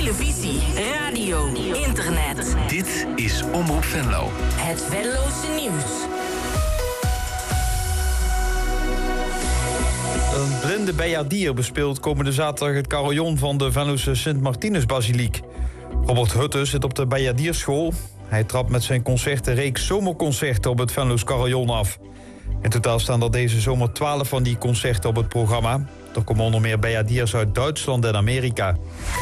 televisie, radio, internet. Dit is Omroep Venlo. Het Venlose nieuws. Een blinde bijaardier bespeelt komende zaterdag het carillon van de Venlose Sint-Martinus-basiliek. Robert Hutte zit op de bijaardierschool. Hij trapt met zijn concertenreeks zomerconcerten op het Venloos carillon af. In totaal staan er deze zomer 12 van die concerten op het programma. Er komen onder meer bijaardiers uit Duitsland en Amerika.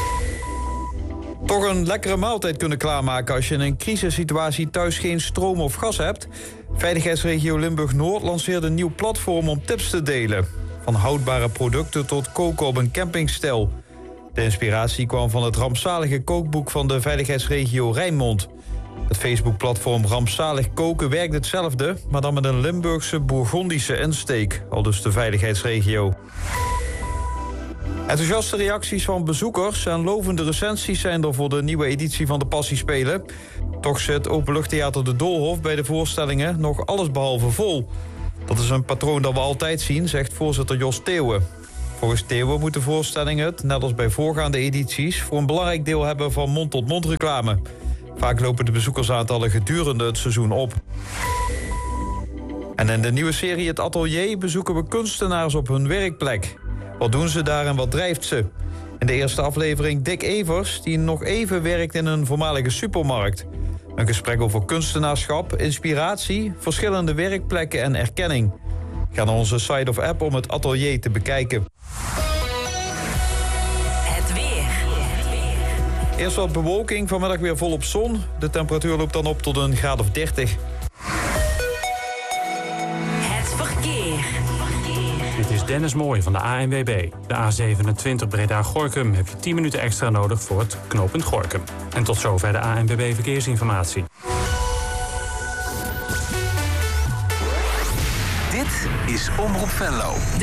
Toch een lekkere maaltijd kunnen klaarmaken als je in een crisissituatie thuis geen stroom of gas hebt? Veiligheidsregio Limburg-Noord lanceert een nieuw platform om tips te delen. Van houdbare producten tot koken op een campingstijl. De inspiratie kwam van het rampzalige kookboek van de veiligheidsregio Rijnmond. Het Facebook-platform Rampzalig Koken werkt hetzelfde, maar dan met een Limburgse Bourgondische insteek, aldus de veiligheidsregio. Enthousiaste reacties van bezoekers en lovende recensies zijn er voor de nieuwe editie van de Passiespelen. Toch zit Openluchttheater De Doolhof bij de voorstellingen nog allesbehalve vol. Dat is een patroon dat we altijd zien, zegt voorzitter Jos Theeuwen. Volgens Theeuwen moeten voorstellingen het, net als bij voorgaande edities, voor een belangrijk deel hebben van mond-tot-mond reclame. Vaak lopen de bezoekersaantallen gedurende het seizoen op. En in de nieuwe serie Het Atelier bezoeken we kunstenaars op hun werkplek. Wat doen ze daar en wat drijft ze? In de eerste aflevering Dick Evers, die nog even werkt in een voormalige supermarkt. Een gesprek over kunstenaarschap, inspiratie, verschillende werkplekken en erkenning. Ga naar onze site of app om Het Atelier te bekijken. Het weer. Eerst wat bewolking, vanmiddag weer volop zon. De temperatuur loopt dan op tot een graad of 30. Het verkeer. Dit is Dennis Mooij van de ANWB. De A27 Breda-Gorinchem heb je 10 minuten extra nodig voor het knooppunt Gorinchem. En tot zover de ANWB Verkeersinformatie. Dit is Omroep Venlo.